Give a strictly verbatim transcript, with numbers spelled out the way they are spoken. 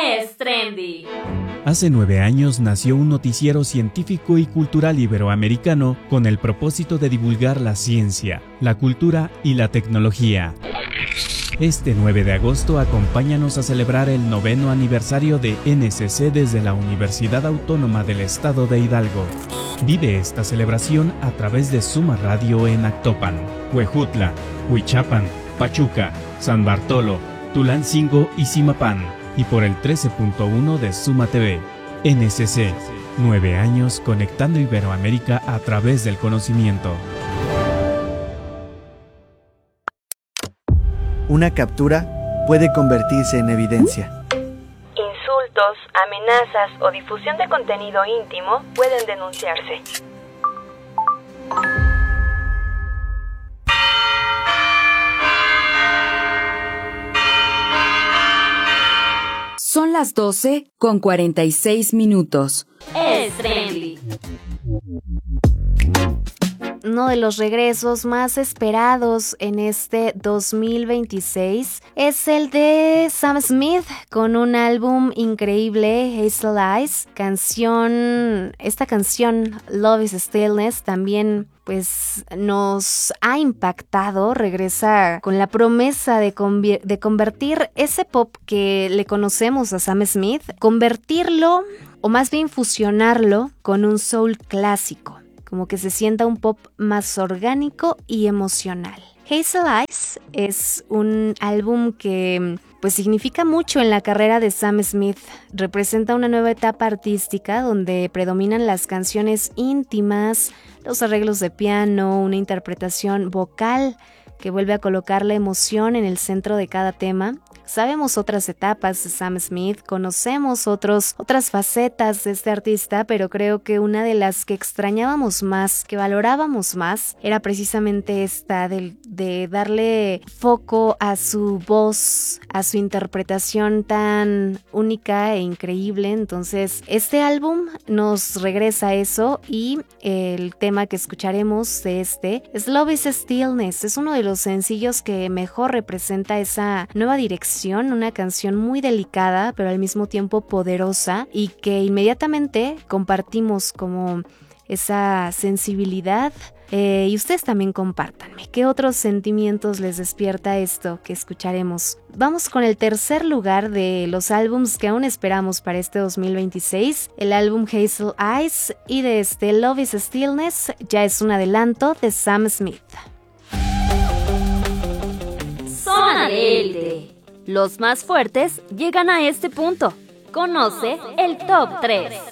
es Trendy. Hace nueve años nació un noticiero científico y cultural iberoamericano con el propósito de divulgar la ciencia, la cultura y la tecnología. Este nueve de agosto acompáñanos a celebrar el noveno aniversario de N C C desde la Universidad Autónoma del Estado de Hidalgo. Vive esta celebración a través de Suma Radio en Actopan, Huejutla, Huichapan, Pachuca, San Bartolo, Tulancingo y Zimapán, y por el trece punto uno de Suma T V. N C C, nueve años conectando Iberoamérica a través del conocimiento. Una captura puede convertirse en evidencia. Insultos, amenazas o difusión de contenido íntimo pueden denunciarse. Son las doce con cuarenta y seis minutos. Es Trendy. Uno de los regresos más esperados en este dos mil veintiséis es el de Sam Smith con un álbum increíble, Hazel Eyes. Canción, esta canción, Love is Stillness, también pues nos ha impactado. Regresa con la promesa de, convier- de convertir ese pop que le conocemos a Sam Smith, convertirlo o más bien fusionarlo con un soul clásico, como que se sienta un pop más orgánico y emocional. Hazel Eyes es un álbum que pues significa mucho en la carrera de Sam Smith. Representa una nueva etapa artística donde predominan las canciones íntimas, los arreglos de piano, una interpretación vocal que vuelve a colocar la emoción en el centro de cada tema. Sabemos otras etapas de Sam Smith, conocemos otros, otras facetas de este artista, pero creo que una de las que extrañábamos más, que valorábamos más, era precisamente esta de, de darle foco a su voz, a su interpretación tan única e increíble. Entonces, este álbum nos regresa a eso, y el tema que escucharemos de este es Love is Stillness. Es uno de los sencillos que mejor representa esa nueva dirección. Una canción muy delicada, pero al mismo tiempo poderosa, y que inmediatamente compartimos como esa sensibilidad. Eh, y ustedes también compártanme, ¿qué otros sentimientos les despierta esto que escucharemos? Vamos con el tercer lugar de los álbums que aún esperamos para este dos mil veintiséis, el álbum Hazel Eyes, y de este Love is Stillness ya es un adelanto de Sam Smith. Zona de élite. Los más fuertes llegan a este punto. Conoce el top tres.